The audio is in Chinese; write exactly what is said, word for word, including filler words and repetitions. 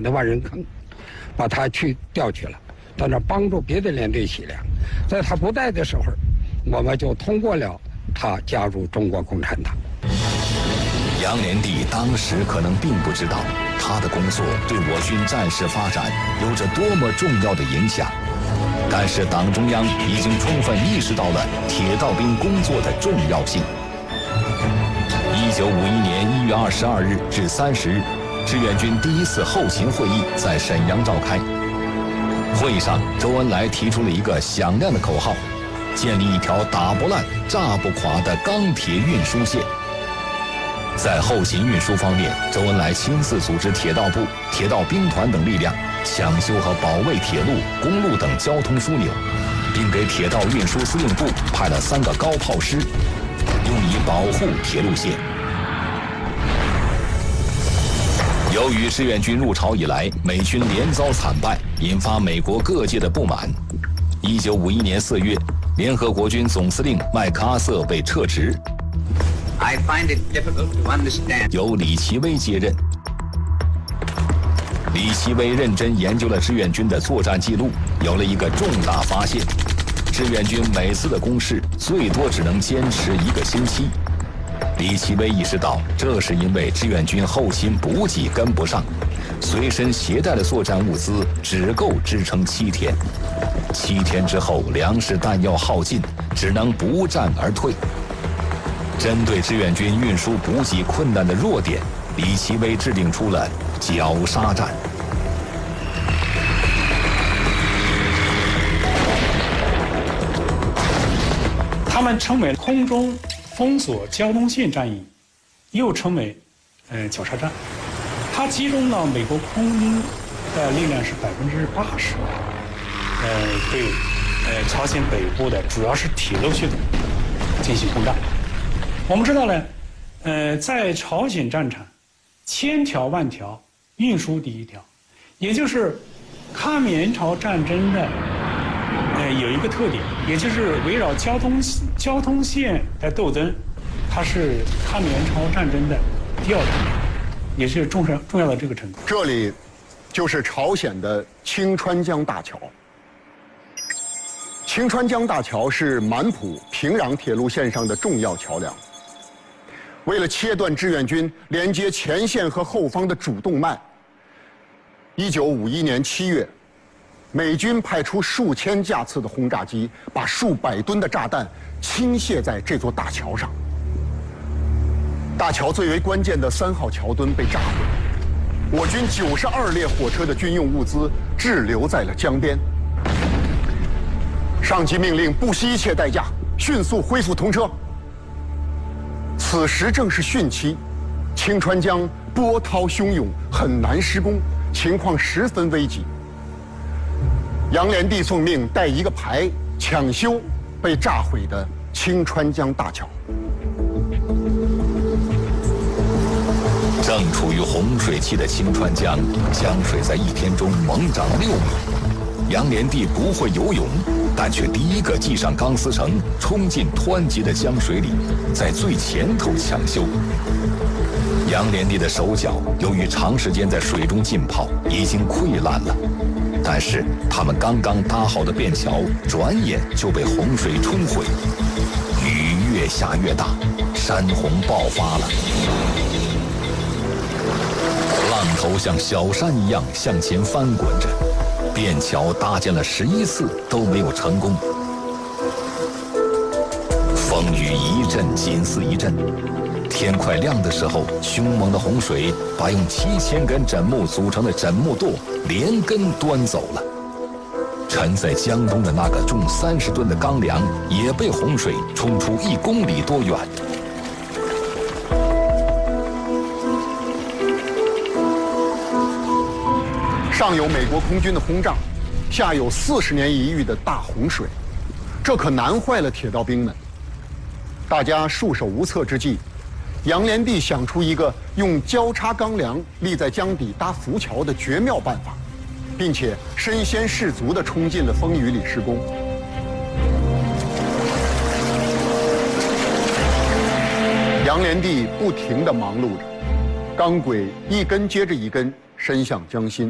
的万人坑，把他去调去了，到那帮助别的连队洗粮。在他不在的时候，我们就通过了他加入中国共产党。 杨连地当时可能并不知道，他的工作对我军战事发展有着多么重要的影响。但是党中央已经充分意识到了铁道兵工作的重要性。一九五一年一月二十二日至三十日，志愿军第一次后勤会议在沈阳召开。会上，周恩来提出了一个响亮的口号：建立一条打不烂、炸不垮的钢铁运输线。在后勤运输方面，周恩来亲自组织铁道部、铁道兵团等力量，抢修和保卫铁路、公路等交通枢纽，并给铁道运输司令部派了三个高炮师，用以保护铁路线。由于志愿军入朝以来，美军连遭惨败，引发美国各界的不满。一九五一年四月，联合国军总司令麦克阿瑟被撤职， I find it difficult to understand. 由李奇微接任。李奇微认真研究了志愿军的作战记录，有了一个重大发现：志愿军每次的攻势最多只能坚持一个星期。李奇微意识到，这是因为志愿军后勤补给跟不上，随身携带的作战物资只够支撑七天。七天之后，粮食弹药耗尽，只能不战而退。针对志愿军运输补给困难的弱点，李奇微制定出了绞杀战。 他们称为空中封锁交通线战役，又称为呃绞杀战。它集中了美国空军的力量是百分之八十，呃对呃朝鲜北部的主要是铁路系统进行轰炸。我们知道呢，呃在朝鲜战场，千条万条，运输第一条，也就是抗美援朝战争的。呃，有一个特点，也就是围绕交通交通线的斗争，它是抗美援朝战争的第二条，也是重要重要的这个程度。 这里就是朝鲜的清川江大桥。清川江大桥是满浦平壤铁路线上的重要桥梁。为了切断志愿军连接前线和后方的主动脉，一九五一年七月。美军派出数千架次的轰炸机，把数百吨的炸弹倾泻在这座大桥上。大桥最为关键的三号桥墩被炸毁，我军九十二列火车的军用物资滞留在了江边。上级命令不惜一切代价，迅速恢复通车。此时正是汛期，清川江波涛汹涌，很难施工，情况十分危急。杨连地奉命带一个排抢修被炸毁的清川江大桥。 正处于洪水期的清川江，江水在一天中猛涨六米。杨连地不会游泳，但却第一个系上钢丝绳，冲进湍急的江水里，在最前头抢修。杨连地的手脚由于长时间在水中浸泡，已经溃烂了。但是他们刚刚搭好的便桥，转眼就被洪水冲毁。雨越下越大，山洪爆发了，浪头像小山一样向前翻滚着。便桥搭建了十一次都没有成功。风雨一阵紧似一阵。天快亮的时候，凶猛的洪水把用七千根枕木组成的枕木垛连根端走了。沉在江东的那个重三十吨的钢梁也被洪水冲出一公里多远。 上有美国空军的轰炸，下有四十年一遇的大洪水，这可难坏了铁道兵们。大家束手无策之际，杨连地想出一个用交叉钢梁立在江底搭浮桥的绝妙办法，并且身先士卒地冲进了风雨里施工。杨连地不停地忙碌着，钢轨一根接着一根伸向江心。